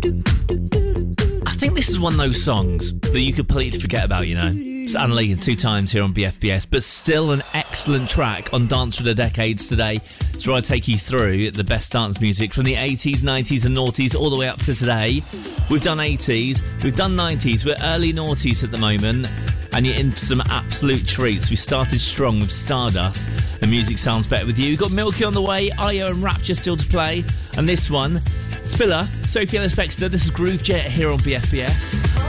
I think this is one of those songs that you completely forget about, you know. It's Anna-Lee 2 times here on BFBS, but still an excellent track on Dance for the Decades today. So I take you through the best dance music from the 80s, 90s and noughties all the way up to today. We've done 80s, we've done 90s, we're early noughties at the moment, and you're in for some absolute treats. We started strong with Stardust. The music sounds better with you. We've got Milky on the way, Io and Rapture still to play, and this one, Spiller, Sophie Ellis-Bextor, this is Groove Jet here on BFBS.